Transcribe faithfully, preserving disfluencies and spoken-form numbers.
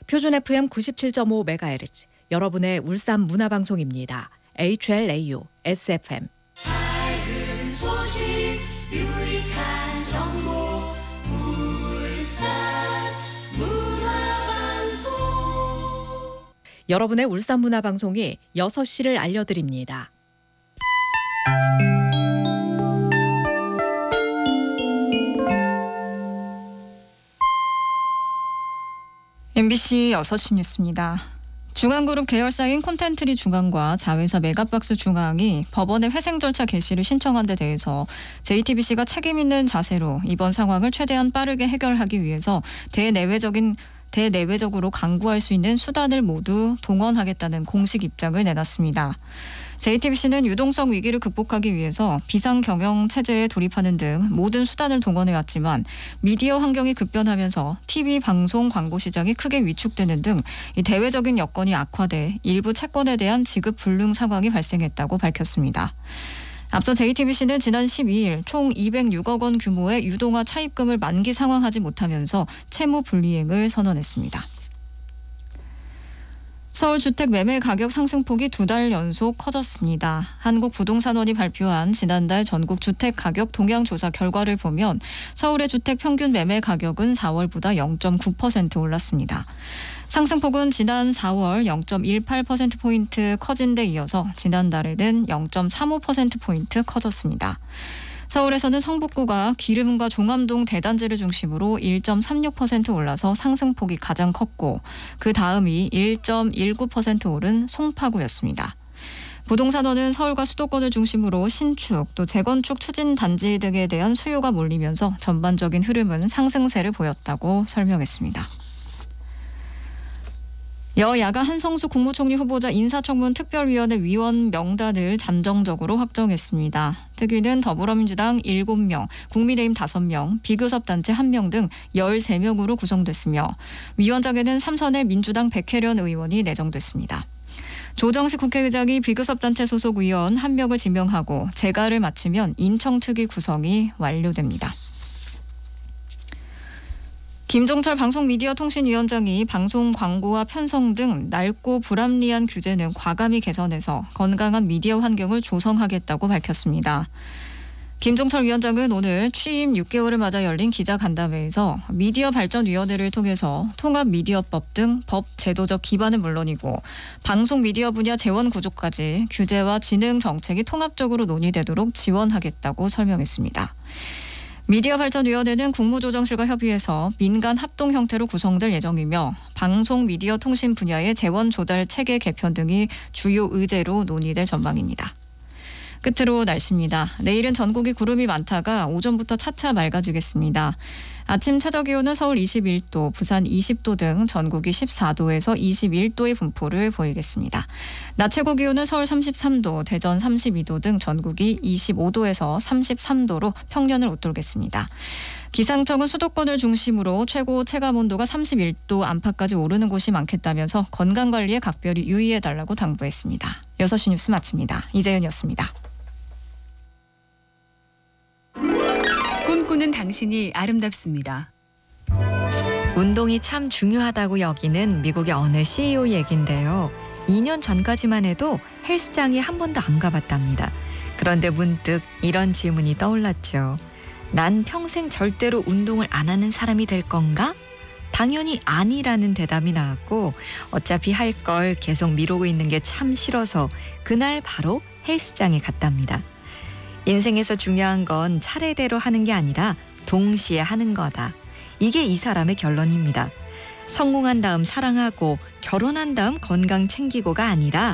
표준 에프엠 구십칠 점 오 메가헤르츠 여러분의 울산 문화방송입니다. 에이치엘에이유, 에스에프엠. 밝은 소식, 유익한 정보, 울산 문화방송. 여러분의 울산 문화방송이 여섯 시를 알려드립니다. 엠비씨 여섯 시 뉴스입니다. 중앙그룹 계열사인 콘텐트리 중앙과 자회사 메가박스 중앙이 법원에 회생 절차 개시를 신청한 데 대해서 제이티비씨가 책임 있는 자세로 이번 상황을 최대한 빠르게 해결하기 위해서 대내외적인 대내외적으로 강구할 수 있는 수단을 모두 동원하겠다는 공식 입장을 내놨습니다. 제이티비씨는 유동성 위기를 극복하기 위해서 비상경영 체제에 돌입하는 등 모든 수단을 동원해왔지만 미디어 환경이 급변하면서 티비 방송 광고 시장이 크게 위축되는 등 대외적인 여건이 악화돼 일부 채권에 대한 지급 불능 상황이 발생했다고 밝혔습니다. 앞서 제이티비씨는 지난 십이 일 총 이백육억 원 규모의 유동화 차입금을 만기 상환하지 못하면서 채무 불이행을 선언했습니다. 서울 주택 매매 가격 상승폭이 두 달 연속 커졌습니다. 한국부동산원이 발표한 지난달 전국 주택 가격 동향 조사 결과를 보면 서울의 주택 평균 매매 가격은 사월보다 영 점 구 퍼센트 올랐습니다. 상승폭은 지난 사월 영 점 일팔 퍼센트포인트 커진 데 이어서 지난달에는 영 점 삼오 퍼센트포인트 커졌습니다. 서울에서는 성북구가 기름과 종암동 대단지를 중심으로 일 점 삼육 퍼센트 올라서 상승폭이 가장 컸고 그 다음이 일 점 일구 퍼센트 오른 송파구였습니다. 부동산원은 서울과 수도권을 중심으로 신축, 또 재건축 추진 단지 등에 대한 수요가 몰리면서 전반적인 흐름은 상승세를 보였다고 설명했습니다. 여야가 한성수 국무총리 후보자 인사청문 특별위원회 위원 명단을 잠정적으로 확정했습니다. 특위는 더불어민주당 일곱 명, 국민의힘 다섯 명, 비교섭단체 한 명 등 열세 명으로 구성됐으며 위원장에는 삼선의 민주당 백혜련 의원이 내정됐습니다. 조정식 국회의장이 비교섭단체 소속 의원 한 명을 지명하고 재가를 마치면 인청특위 구성이 완료됩니다. 김종철 방송미디어통신위원장이 방송 광고와 편성 등 낡고 불합리한 규제는 과감히 개선해서 건강한 미디어 환경을 조성하겠다고 밝혔습니다. 김종철 위원장은 오늘 취임 육 개월을 맞아 열린 기자간담회에서 미디어발전위원회를 통해서 통합미디어법 등 법 제도적 기반은 물론이고 방송미디어 분야 재원구조까지 규제와 진흥 정책이 통합적으로 논의되도록 지원하겠다고 설명했습니다. 미디어발전위원회는 국무조정실과 협의해서 민간 합동 형태로 구성될 예정이며 방송 미디어 통신 분야의 재원 조달 체계 개편 등이 주요 의제로 논의될 전망입니다. 끝으로 날씨입니다. 내일은 전국이 구름이 많다가 오전부터 차차 맑아지겠습니다. 아침 최저기온은 서울 이십일 도, 부산 이십 도 등 전국이 십사 도에서 이십일 도의 분포를 보이겠습니다. 낮 최고기온은 서울 삼십삼 도, 대전 삼십이 도 등 전국이 이십오 도에서 삼십삼 도로 평년을 웃돌겠습니다. 기상청은 수도권을 중심으로 최고 체감온도가 삼십일 도 안팎까지 오르는 곳이 많겠다면서 건강관리에 각별히 유의해달라고 당부했습니다. 여섯 시 뉴스 마칩니다. 이재은이었습니다. 꿈꾸는 당신이 아름답습니다. 운동이 참 중요하다고 여기는 미국의 어느 씨이오 얘긴데요. 이 년 전까지만 해도 헬스장에 한 번도 안 가봤답니다. 그런데 문득 이런 질문이 떠올랐죠. 난 평생 절대로 운동을 안 하는 사람이 될 건가? 당연히 아니라는 대답이 나왔고 어차피 할 걸 계속 미루고 있는 게 참 싫어서 그날 바로 헬스장에 갔답니다. 인생에서 중요한 건 차례대로 하는 게 아니라 동시에 하는 거다. 이게 이 사람의 결론입니다. 성공한 다음 사랑하고 결혼한 다음 건강 챙기고가 아니라